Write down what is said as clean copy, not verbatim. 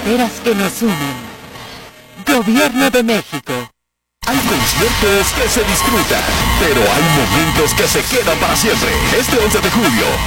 carreteras que nos unen. Gobierno de México. Hay conciertos que se disfrutan, pero hay momentos que se quedan para siempre. Este 11 de julio,